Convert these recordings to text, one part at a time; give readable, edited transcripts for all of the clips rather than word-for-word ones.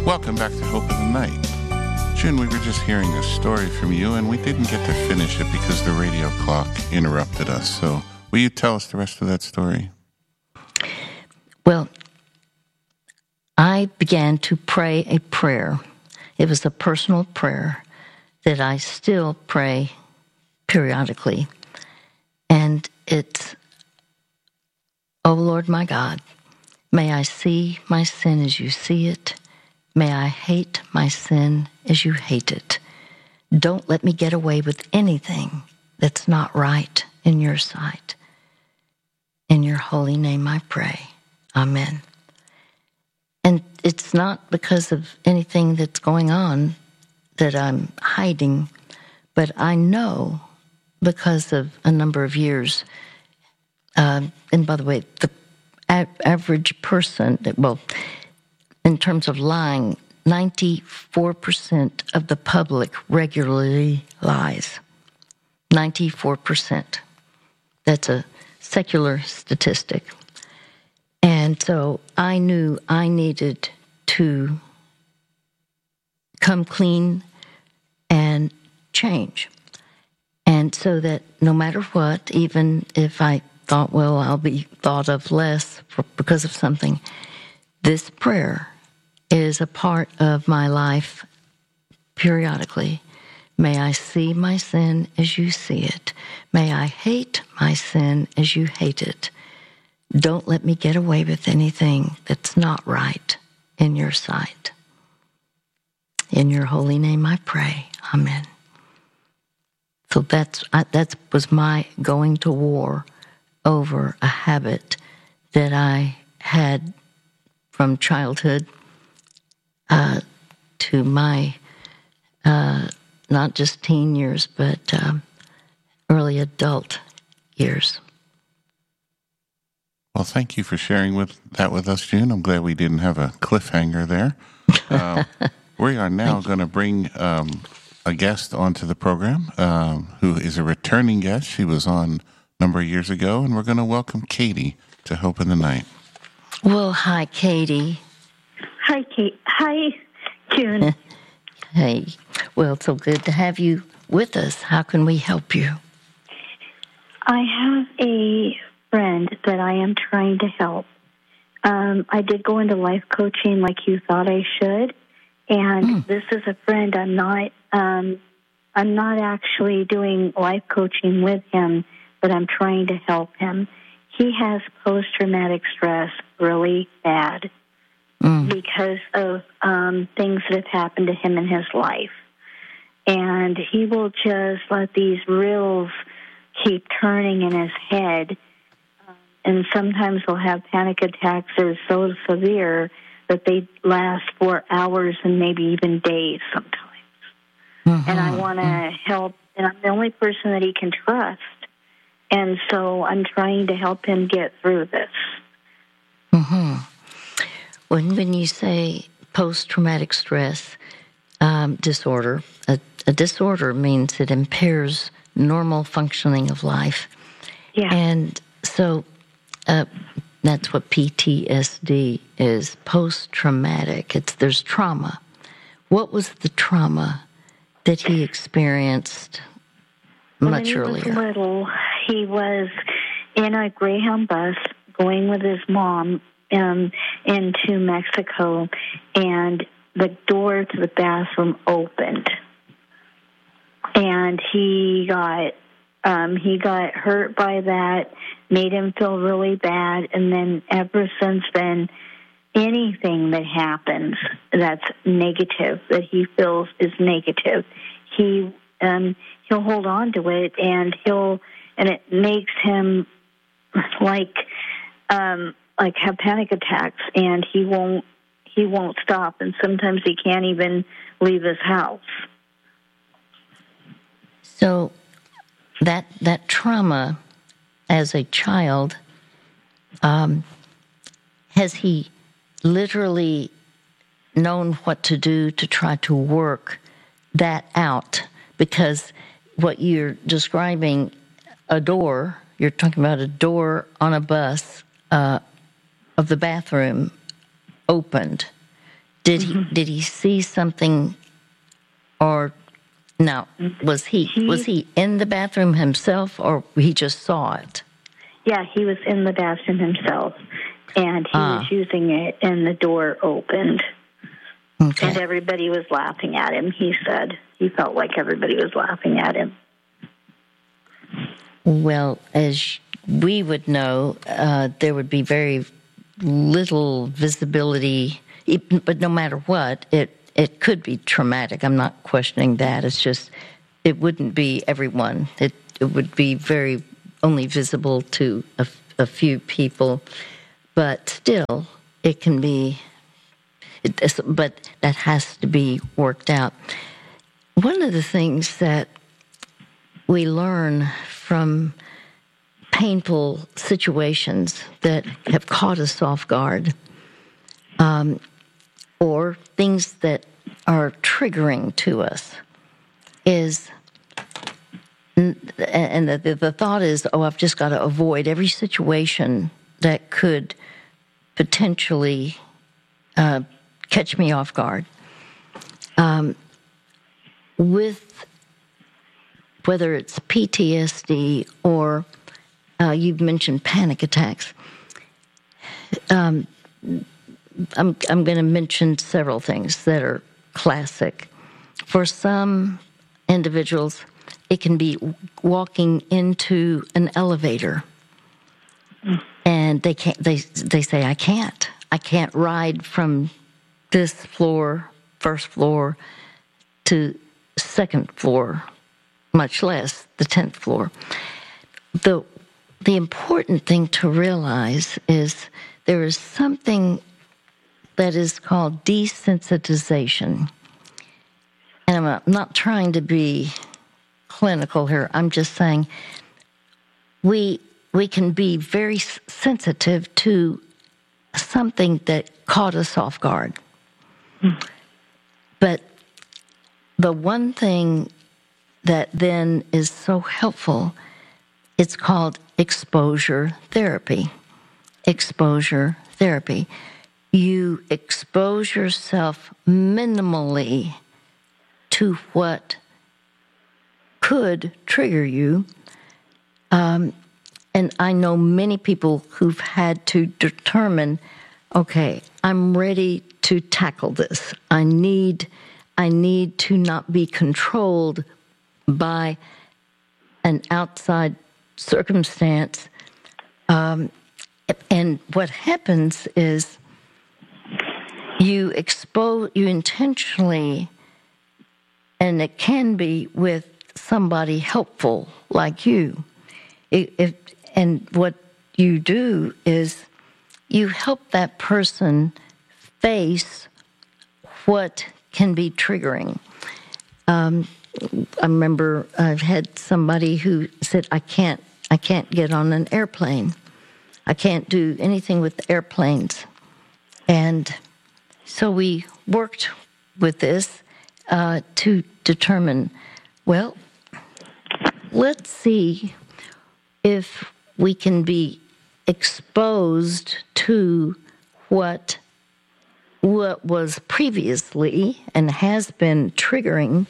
Welcome back to Hope of the Night. June, we were just hearing a story from you, and we didn't get to finish it because the radio clock interrupted us. So will you tell us the rest of that story? Well, I began to pray a prayer. It was a personal prayer that I still pray periodically. And it's, "Oh Lord my God, may I see my sin as you see it. May I hate my sin as you hate it. Don't let me get away with anything that's not right in your sight. In your holy name I pray. Amen." And it's not because of anything that's going on that I'm hiding, but I know because of a number of years. And by the way, the average person, well, in terms of lying, 94% of the public regularly lies. 94%. That's a secular statistic. And so I knew I needed to come clean and change. And so that no matter what, even if I thought, well, I'll be thought of less because of something, this prayer is a part of my life periodically. May I see my sin as you see it. May I hate my sin as you hate it. Don't let me get away with anything that's not right in your sight. In your holy name I pray. Amen. So that was my going to war over a habit that I had from childhood to my not just teen years, but early adult years. Well, thank you for sharing that with us, June. I'm glad we didn't have a cliffhanger there. We are now going to bring a guest onto the program who is a returning guest. She was on a number of years ago, and we're going to welcome Katie to Hope in the Night. Well, hi, Katie. Hi, Kate. Hi, June. Hey. Well, it's so good to have you with us. How can we help you? I have a friend that I am trying to help. I did go into life coaching like you thought I should, and this is a friend. I'm not actually doing life coaching with him, but I'm trying to help him. He has post-traumatic stress really bad because of things that have happened to him in his life. And he will just let these reels keep turning in his head. And sometimes he'll have panic attacks that are so severe that they last for hours and maybe even days sometimes. And I want to help, and I'm the only person that he can trust. And so I'm trying to help him get through this. When you say post-traumatic stress disorder, a disorder means it impairs normal functioning of life. Yeah. And so that's what PTSD is, post-traumatic. There's trauma. What was the trauma that he experienced much earlier? When he was little, he was in a Greyhound bus going with his mom into Mexico, and the door to the bathroom opened, and he got hurt by that, made him feel really bad, and then ever since then, anything that happens that's negative, that he feels is negative, he'll hold on to it, and it makes him like have panic attacks, and he won't stop, and sometimes he can't even leave his house. So that trauma as a child, has he literally known what to do to try to work that out? Because what you're describing, you're talking about a door on a bus of the bathroom opened. Did he see something, or now was he in the bathroom himself, or he just saw it? Yeah, he was in the bathroom himself, and he was using it, and the door opened. Okay. And everybody was laughing at him, he said. He felt like everybody was laughing at him. Well, as we would know, there would be very little visibility, but no matter what, it could be traumatic. I'm not questioning that. It's just, it wouldn't be everyone. It would be very only visible to a few people, but still, it can be, but that has to be worked out. One of the things that we learn from painful situations that have caught us off guard, or things that are triggering to us, is, and the thought is, I've just got to avoid every situation that could potentially catch me off guard. With whether it's PTSD or you've mentioned panic attacks, I'm going to mention several things that are classic. For some individuals, it can be walking into an elevator, and they can't. They say, "I can't ride from this floor, first floor, to second floor, much less the 10th floor." The important thing to realize is there is something that is called desensitization. And I'm not trying to be clinical here. I'm just saying we can be very sensitive to something that caught us off guard. But the one thing that then is so helpful, it's called exposure therapy. Exposure therapy. You expose yourself minimally to what could trigger you. And I know many people who've had to determine, okay, I'm ready to tackle this. I need to not be controlled by an outside circumstance. And what happens is you intentionally, and it can be with somebody helpful like you. And what you do is you help that person face what can be triggering. I remember I've had somebody who said, I can't get on an airplane. I can't do anything with airplanes. And so we worked with this to determine, well, let's see if we can be exposed to what was previously and has been triggering,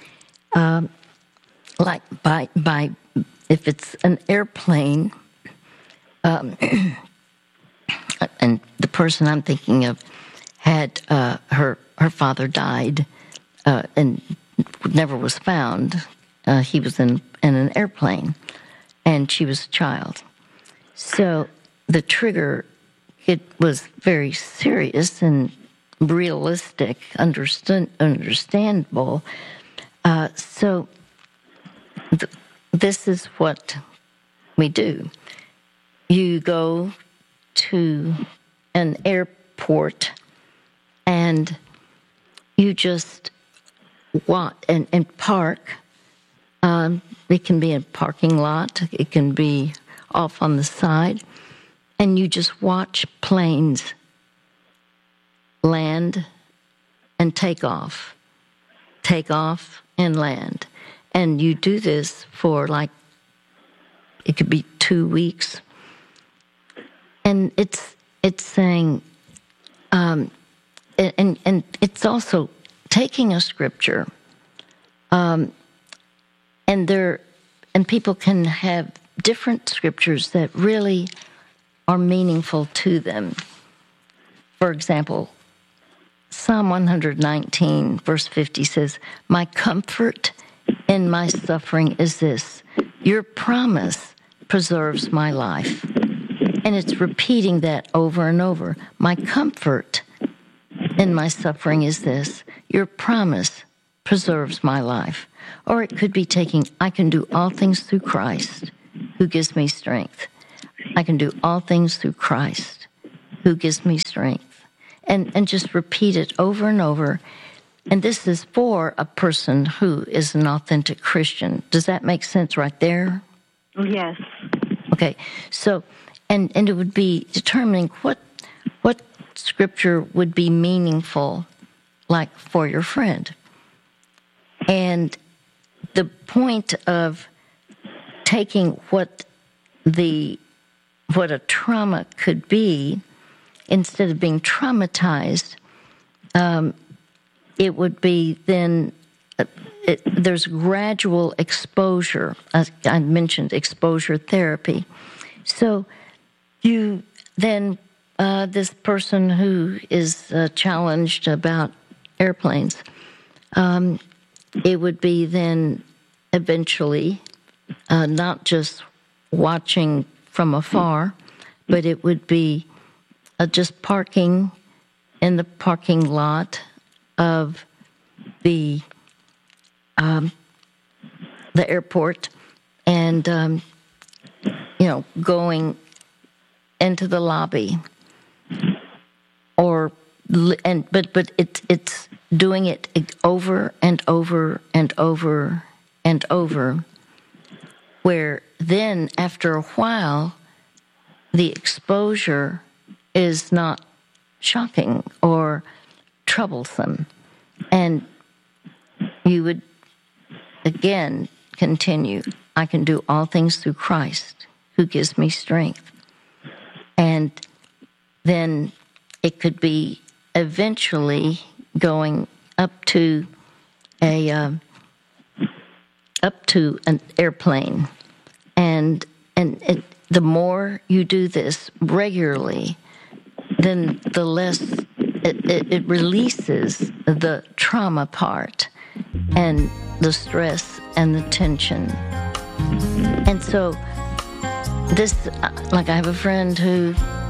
like by if it's an airplane, and the person I'm thinking of had her father died and never was found. He was in an airplane, and she was a child. So the trigger, it was very serious and realistic, understandable. So this is what we do. You go to an airport and you just walk and park. It can be a parking lot. It can be off on the side. And you just watch planes land and take off and land. And you do this for it could be 2 weeks. And it's saying, and it's also taking a scripture, and people can have different scriptures that really are meaningful to them. For example, Psalm 119, verse 50 says, "My comfort in my suffering is this: your promise preserves my life." And it's repeating that over and over. My comfort in my suffering is this: your promise preserves my life. Or it could be taking, I can do all things through Christ who gives me strength. I can do all things through Christ who gives me strength. And just repeat it over and over. And this is for a person who is an authentic Christian. Does that make sense right there? Yes. Okay. So, and it would be determining what scripture would be meaningful, like for your friend. And the point of taking what a trauma could be, instead of being traumatized, it would be then, there's gradual exposure. I mentioned exposure therapy. So you then, this person who is challenged about airplanes, it would be then eventually not just watching from afar, but it would be just parking in the parking lot of the airport, and going into the lobby, but it's doing it over and over and over and over, where then after a while the exposure is not shocking or troublesome, and you would again continue, I can do all things through Christ who gives me strength. And then it could be eventually going up to an airplane, and the more you do this regularly, then the less it releases the trauma part and the stress and the tension. And so this, like I have a friend who,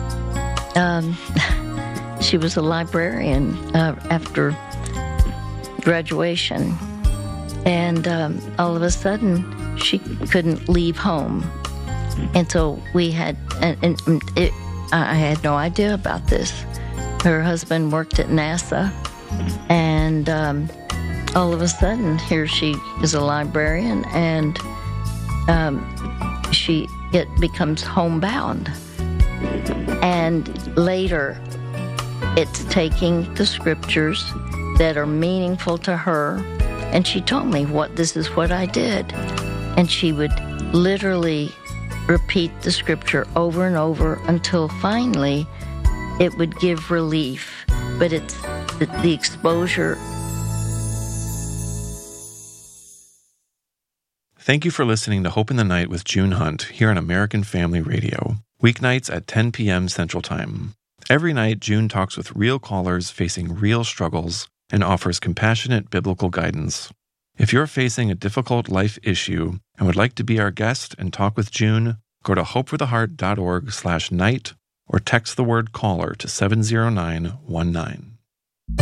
she was a librarian after graduation, and all of a sudden she couldn't leave home. And so we had, I had no idea about this. Her husband worked at NASA, and all of a sudden here she is a librarian, and it becomes homebound. And later it's taking the scriptures that are meaningful to her, and she told me this is what I did. And she would literally repeat the scripture over and over until finally it would give relief. But it's the exposure. Thank you for listening to Hope in the Night with June Hunt here on American Family Radio, weeknights at 10 p.m. Central Time. Every night, June talks with real callers facing real struggles and offers compassionate biblical guidance. If you're facing a difficult life issue and would like to be our guest and talk with June, go to hopefortheheart.org/night or text the word caller to 70919.